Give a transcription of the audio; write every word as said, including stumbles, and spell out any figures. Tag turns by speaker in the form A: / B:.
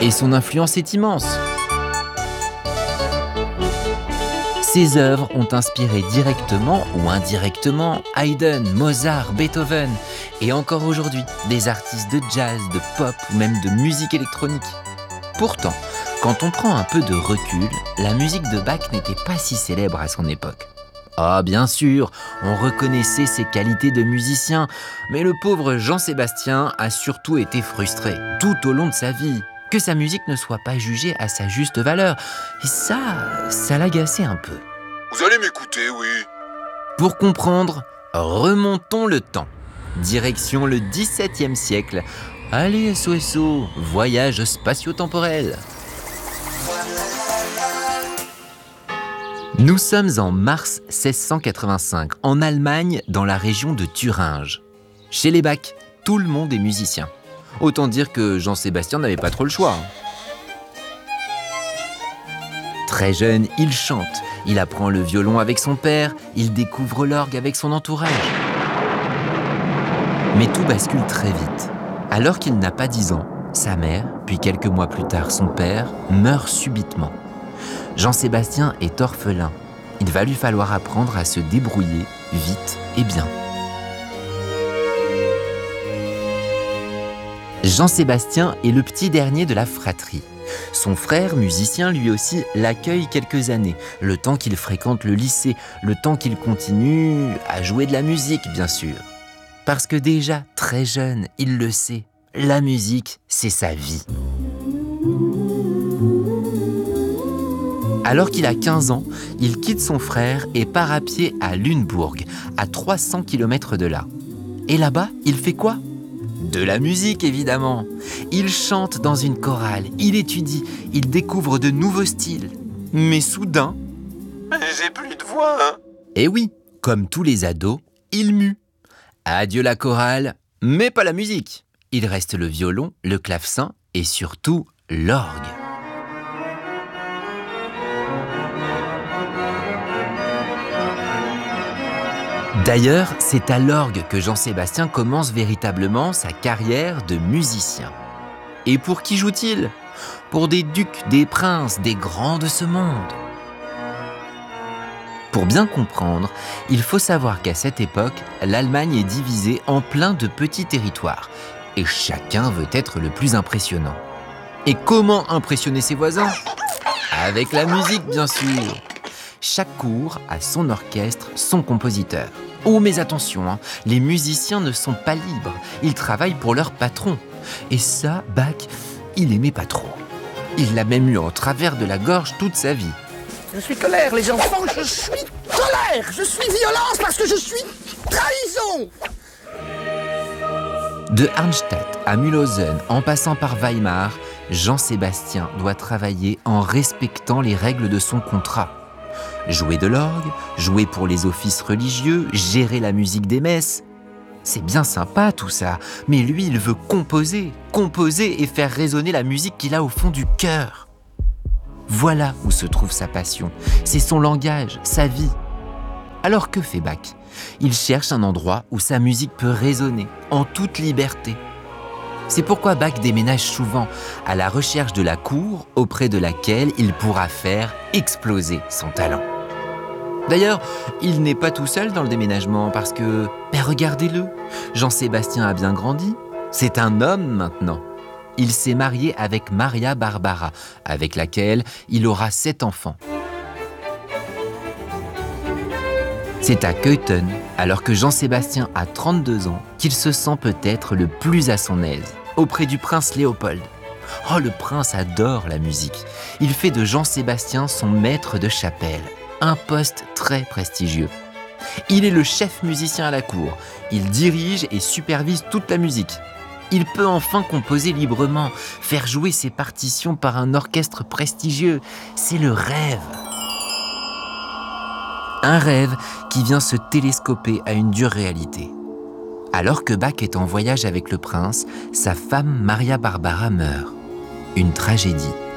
A: Et son influence est immense. Ses œuvres ont inspiré directement ou indirectement Haydn, Mozart, Beethoven et encore aujourd'hui des artistes de jazz, de pop ou même de musique électronique. Pourtant, quand on prend un peu de recul, la musique de Bach n'était pas si célèbre à son époque. Ah, bien sûr, on reconnaissait ses qualités de musicien, mais le pauvre Jean-Sébastien a surtout été frustré tout au long de sa vie, que sa musique ne soit pas jugée à sa juste valeur. Et ça, ça l'agaçait un peu.
B: Vous allez m'écouter, oui.
A: Pour comprendre, remontons le temps. Direction le dix-septième siècle. Allez, S O S O, voyage spatio-temporel. Nous sommes en mars seize cent quatre-vingt-cinq, en Allemagne, dans la région de Thuringe. Chez les Bach, tout le monde est musicien. Autant dire que Jean-Sébastien n'avait pas trop le choix. Très jeune, il chante, il apprend le violon avec son père, il découvre l'orgue avec son entourage. Mais tout bascule très vite. Alors qu'il n'a pas dix ans, sa mère, puis quelques mois plus tard son père, meurent subitement. Jean-Sébastien est orphelin. Il va lui falloir apprendre à se débrouiller vite et bien. Jean-Sébastien est le petit dernier de la fratrie. Son frère, musicien, lui aussi, l'accueille quelques années, le temps qu'il fréquente le lycée, le temps qu'il continue à jouer de la musique, bien sûr. Parce que déjà, très jeune, il le sait, la musique, c'est sa vie. Alors qu'il a quinze ans, il quitte son frère et part à pied à Lunebourg, à trois cents kilomètres de là. Et là-bas, il fait quoi ? De la musique, évidemment. Il chante dans une chorale, il étudie, il découvre de nouveaux styles. Mais soudain...
B: Mais j'ai plus de voix, hein.
A: Eh oui, comme tous les ados, il mue. Adieu la chorale, mais pas la musique. Il reste le violon, le clavecin et surtout l'orgue. D'ailleurs, c'est à l'orgue que Jean-Sébastien commence véritablement sa carrière de musicien. Et pour qui joue-t-il ? Pour des ducs, des princes, des grands de ce monde. Pour bien comprendre, il faut savoir qu'à cette époque, l'Allemagne est divisée en plein de petits territoires. Et chacun veut être le plus impressionnant. Et comment impressionner ses voisins ? Avec la musique, bien sûr. Chaque cour a son orchestre, son compositeur. Oh, mais attention, hein, les musiciens ne sont pas libres. Ils travaillent pour leur patron. Et ça, Bach, il aimait pas trop. Il l'a même eu en travers de la gorge toute sa vie.
C: Je suis colère, les enfants, je suis colère. Je suis violence parce que je suis trahison.
A: De Arnstadt à Mühlhausen, en passant par Weimar, Jean-Sébastien doit travailler en respectant les règles de son contrat. Jouer de l'orgue, jouer pour les offices religieux, gérer la musique des messes. C'est bien sympa tout ça, mais lui il veut composer, composer et faire résonner la musique qu'il a au fond du cœur. Voilà où se trouve sa passion, c'est son langage, sa vie. Alors que fait Bach ? Il cherche un endroit où sa musique peut résonner, en toute liberté. C'est pourquoi Bach déménage souvent, à la recherche de la cour auprès de laquelle il pourra faire exploser son talent. D'ailleurs, il n'est pas tout seul dans le déménagement parce que, ben regardez-le, Jean-Sébastien a bien grandi. C'est un homme maintenant. Il s'est marié avec Maria Barbara, avec laquelle il aura sept enfants. C'est à Köthen, alors que Jean-Sébastien a trente-deux ans, qu'il se sent peut-être le plus à son aise, auprès du prince Léopold. Oh, le prince adore la musique. Il fait de Jean-Sébastien son maître de chapelle, un poste très prestigieux. Il est le chef musicien à la cour. Il dirige et supervise toute la musique. Il peut enfin composer librement, faire jouer ses partitions par un orchestre prestigieux. C'est le rêve. Un rêve qui vient se télescoper à une dure réalité. Alors que Bach est en voyage avec le prince, sa femme Maria Barbara meurt. Une tragédie.